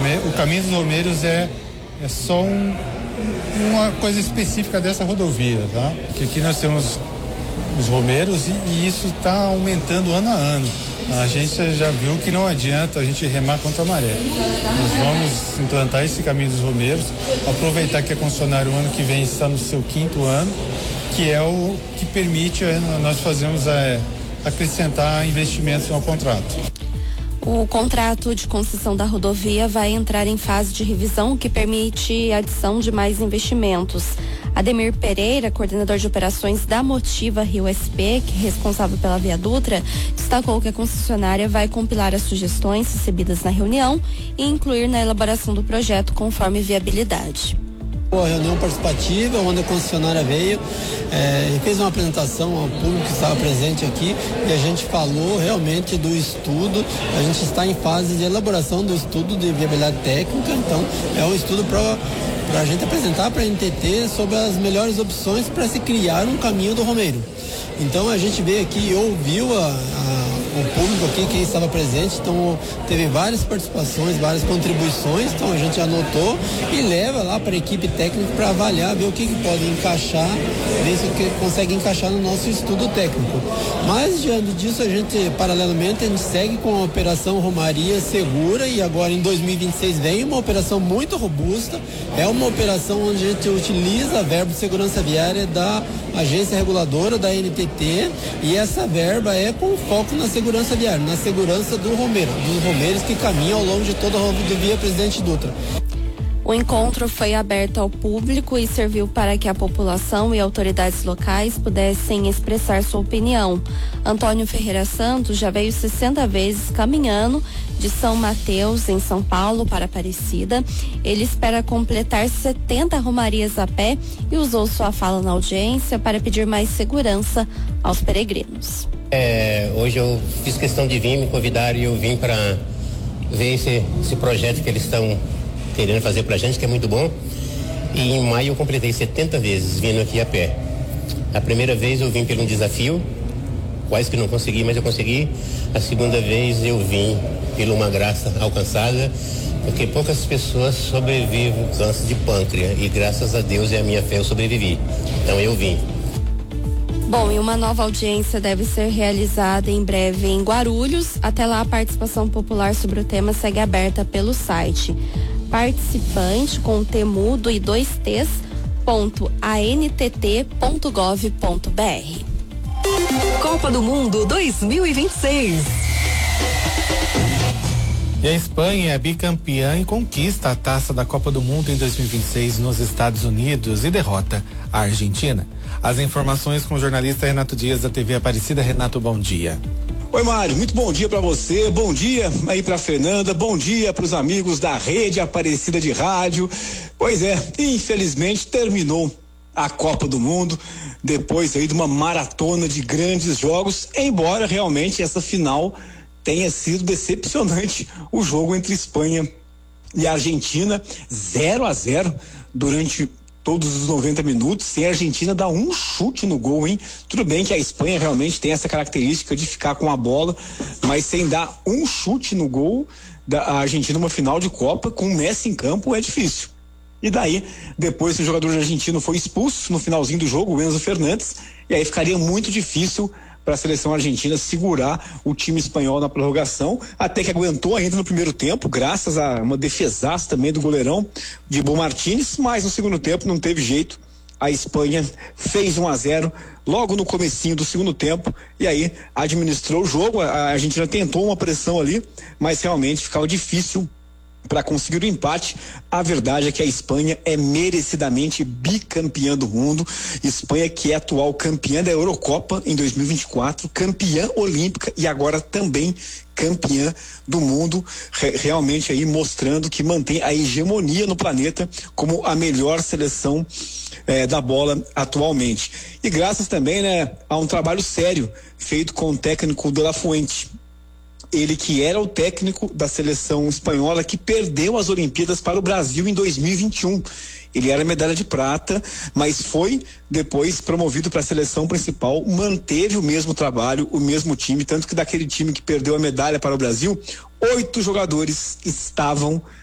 o Caminho dos Romeiros é só uma coisa específica dessa rodovia, tá? Porque aqui nós temos os romeiros e isso está aumentando ano a ano. A agência já viu que não adianta a gente remar contra a maré. Nós vamos implantar esse Caminho dos Romeiros, aproveitar que a concessionária o ano que vem está no seu 5º ano, que é o que permite nós fazermos acrescentar investimentos no contrato. O contrato de concessão da rodovia vai entrar em fase de revisão, que permite a adição de mais investimentos. Ademir Pereira, coordenador de operações da Motiva Rio SP, que é responsável pela Via Dutra, destacou que a concessionária vai compilar as sugestões recebidas na reunião e incluir na elaboração do projeto conforme viabilidade. A reunião participativa, onde a concessionária veio e fez uma apresentação ao público que estava presente aqui, e a gente falou realmente do estudo. A gente está em fase de elaboração do estudo de viabilidade técnica, então é um estudo para a gente apresentar para a NTT sobre as melhores opções para se criar um caminho do Romeiro. Então a gente veio aqui e ouviu o público aqui, quem estava presente, então teve várias participações, várias contribuições, então a gente anotou e leva lá para a equipe técnica para avaliar, ver o que pode encaixar, ver se o que consegue encaixar no nosso estudo técnico. Mas diante disso, a gente, paralelamente, a gente segue com a Operação Romaria Segura, e agora em 2026 vem uma operação muito robusta, é uma operação onde a gente utiliza a verba de segurança viária da agência reguladora da NTT, e essa verba é com foco na segurança viária, na segurança dos romeiros que caminham ao longo de toda a rodovia Presidente Dutra. O encontro foi aberto ao público e serviu para que a população e autoridades locais pudessem expressar sua opinião. Antônio Ferreira Santos já veio 60 vezes caminhando de São Mateus, em São Paulo, para Aparecida. Ele espera completar 70 romarias a pé e usou sua fala na audiência para pedir mais segurança aos peregrinos. Hoje eu fiz questão de vir, me convidaram e eu vim para ver esse projeto que eles estão querendo fazer pra gente, que é muito bom. E em maio eu completei 70 vezes vindo aqui a pé. A primeira vez eu vim por um desafio, quase que não consegui, mas eu consegui. A segunda vez eu vim por uma graça alcançada, porque poucas pessoas sobrevivem ao câncer de pâncreas, e graças a Deus e a minha fé eu sobrevivi. Então eu vim. Bom, e uma nova audiência deve ser realizada em breve em Guarulhos. Até lá, a participação popular sobre o tema segue aberta pelo site participante com T mudo e 2 T's .antt.gov.br. Copa do Mundo 2026. E a Espanha é bicampeã e conquista a taça da Copa do Mundo em 2026 nos Estados Unidos e derrota a Argentina. As informações com o jornalista Renato Dias da TV Aparecida. Renato, bom dia. Oi, Mário, muito bom dia para você, bom dia aí para Fernanda, bom dia para os amigos da Rede Aparecida de Rádio. Pois é, infelizmente terminou a Copa do Mundo depois aí de uma maratona de grandes jogos, embora realmente essa final tenha sido decepcionante. O jogo entre Espanha e Argentina, 0-0 durante todos os 90 minutos, sem a Argentina dar um chute no gol, hein? Tudo bem que a Espanha realmente tem essa característica de ficar com a bola, mas sem dar um chute no gol da Argentina numa final de Copa, com o Messi em campo, é difícil. E daí, depois o jogador argentino foi expulso no finalzinho do jogo, o Enzo Fernandes, e aí ficaria muito difícil para a seleção argentina segurar o time espanhol na prorrogação, até que aguentou ainda no primeiro tempo, graças a uma defesaça também do goleirão de Bo Martínez, mas no segundo tempo não teve jeito. A Espanha fez 1-0 logo no comecinho do segundo tempo e aí administrou o jogo. A Argentina tentou uma pressão ali, mas realmente ficava difícil para conseguir o empate. A verdade é que a Espanha é merecidamente bicampeã do mundo. Espanha que é atual campeã da Eurocopa em 2024, campeã olímpica e agora também campeã do mundo, realmente aí mostrando que mantém a hegemonia no planeta como a melhor seleção da bola atualmente. E graças também, né, a um trabalho sério feito com o técnico De La Fuente. Ele que era o técnico da seleção espanhola que perdeu as Olimpíadas para o Brasil em 2021. Ele era medalha de prata, mas foi depois promovido para a seleção principal, manteve o mesmo trabalho, o mesmo time, tanto que daquele time que perdeu a medalha para o Brasil, 8 jogadores estavam